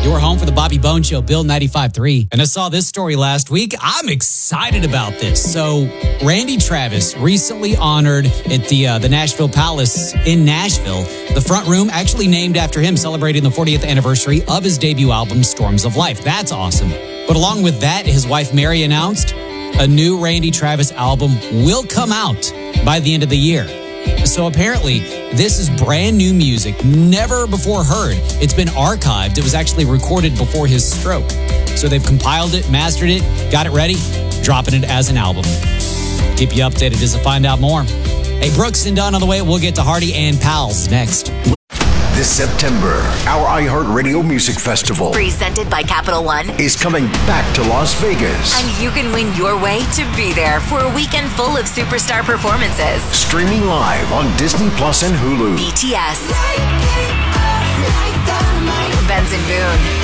You're home for the Bobby Bone Show, Bill 95.3. And I saw this story last week. I'm excited about this. So Randy Travis recently honored at the Nashville Palace in Nashville. The front room actually named after him, celebrating the 40th anniversary of his debut album, Storms of Life. That's awesome. But along with that, his wife Mary announced a new Randy Travis album will come out by the end of the year. So apparently, this is brand new music, never before heard. It's been archived. It was actually recorded before his stroke. So they've compiled it, mastered it, got it ready, dropping it as an album. Keep you updated as I find out more. Hey, Brooks and Dunn on the way. We'll get to Hardy and Pals next. This September, our iHeartRadio Music Festival, presented by Capital One, is coming back to Las Vegas. And you can win your way to be there for a weekend full of superstar performances. Streaming live on Disney Plus and Hulu. BTS, Benson Boone,